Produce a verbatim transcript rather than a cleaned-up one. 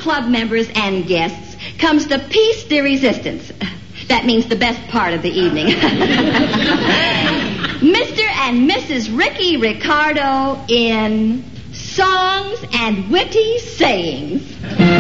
club members and guests comes the piece de resistance. That means the best part of the evening. Mister and Missus Ricky Ricardo in Songs and Witty Sayings.